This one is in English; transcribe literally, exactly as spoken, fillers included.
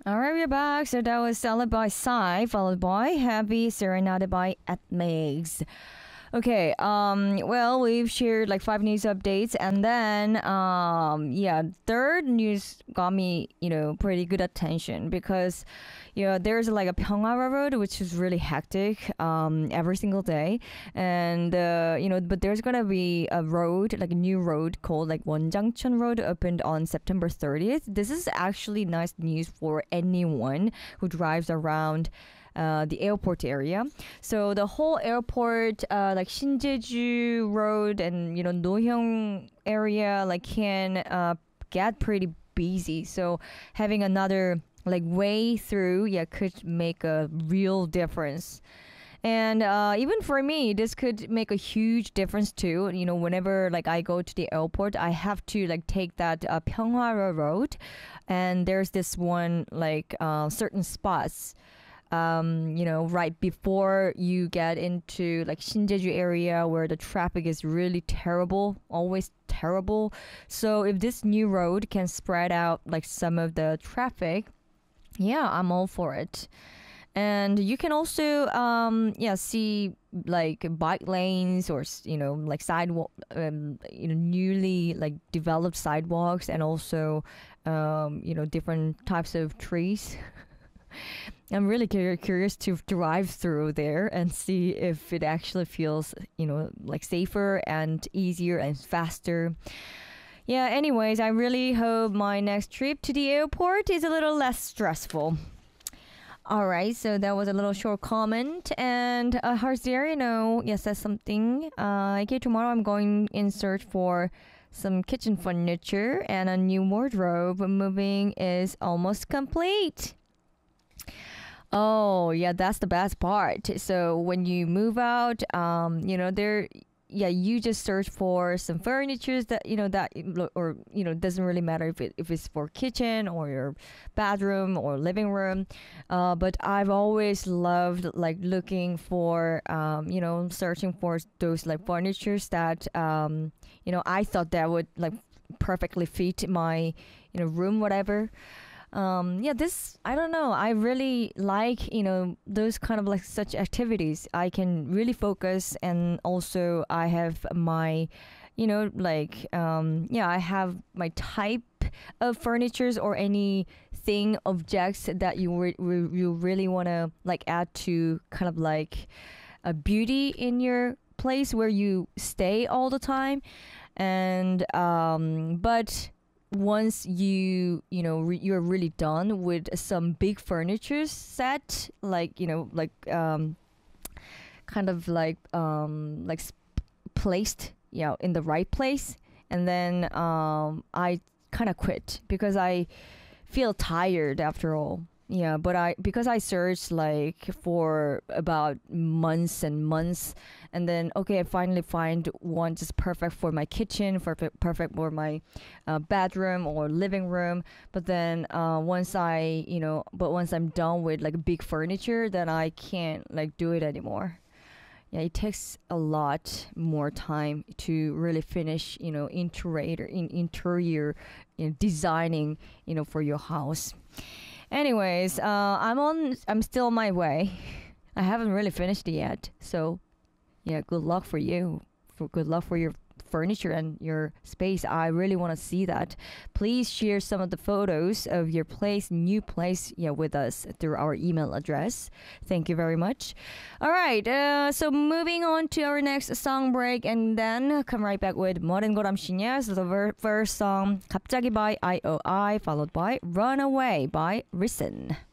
All right, we're back. So that was Salad by Psy, followed by Happy Serenade by Atmegs. Okay, um, well, we've shared like five news updates, and then, um, yeah, third news got me, you know, pretty good attention because, you know, there's like a Pyeonghwa Road, which is really hectic, um, every single day, and, uh, you know, but there's gonna be a road, like a new road called like Wonjangcheon Road, opened on September thirtieth. This is actually nice news for anyone who drives around uh, the airport area. So the whole airport, uh, like Shinjeju Road and you know Nohyung area, like can uh, get pretty busy. So having another like way through, yeah, could make a real difference. And uh, even for me, this could make a huge difference too. You know, whenever like I go to the airport, I have to like take that uh, Pyeonghwa Road, and there's this one like uh, certain spots um, you know, right before you get into like Shinjeju area where the traffic is really terrible, always terrible. So if this new road can spread out like some of the traffic, yeah, I'm all for it. And you can also um yeah see like bike lanes or s- you know like sidewalk um you know newly like developed sidewalks, and also um you know different types of trees. I'm really cur- curious to drive through there and see if it actually feels, you know, like safer and easier and faster. Yeah, anyways, I really hope my next trip to the airport is a little less stressful. All right, so that was a little short comment. And uh, Harzier, you know, yes, says something. Uh, okay, tomorrow I'm going in search for some kitchen furniture and a new wardrobe. Moving is almost complete. Oh, yeah, that's the best part. So when you move out, um, you know, there, yeah, you just search for some furnitures that, you know, that, or, you know, doesn't really matter if it, if it's for kitchen or your bedroom or living room. Uh, but I've always loved like looking for, um, you know, searching for those like furnitures that, um, you know, I thought that would like perfectly fit my, you know, room, whatever. Um yeah, this, I don't know, I really like, you know, those kind of like such activities. I can really focus, and also I have my, you know, like um yeah, I have my type of furnitures or anything objects that you re- re- you really want to like add to kind of like a beauty in your place where you stay all the time. And um but once you you know re- you're really done with some big furniture set, like you know like um kind of like um like sp- placed, you know, in the right place, and then um I kind of quit because I feel tired after all. Yeah, but I, because I searched like for about months and months, and then okay, I finally find one just perfect for my kitchen, perfect perfect for my uh, bedroom or living room. But then uh, once I, you know, but once I'm done with like big furniture, then I can't like do it anymore. Yeah, it takes a lot more time to really finish, you know, interior in interior, you know, designing, you know, for your house. Anyways, uh, I'm on. I'm still on my way. I haven't really finished it yet. So, yeah, good luck for you. For good luck for your furniture and your space. I really want to see that. Please share some of the photos of your place, new place, yeah, with us through our email address. Thank you very much. All right. Uh, so moving on to our next song break, and then come right back with Modern Goram Shinya. So the ver- first song, 갑자기 by I O I, followed by Runaway by Risen.